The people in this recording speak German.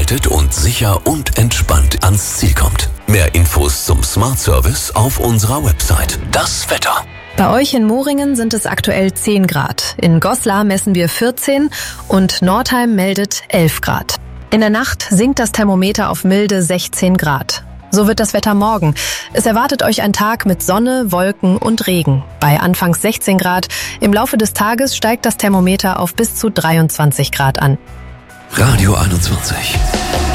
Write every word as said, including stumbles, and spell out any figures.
vorbereitet und sicher und entspannt ans Ziel kommt. Mehr Infos zum Smart Service auf unserer Website. Das Wetter. Bei euch in Moringen sind es aktuell zehn Grad. In Goslar messen wir vierzehn und Nordheim meldet elf Grad. In der Nacht sinkt das Thermometer auf milde sechzehn Grad. So wird das Wetter morgen. Es erwartet euch ein Tag mit Sonne, Wolken und Regen. Bei anfangs sechzehn Grad. Im Laufe des Tages steigt das Thermometer auf bis zu dreiundzwanzig Grad an. Radio einundzwanzig.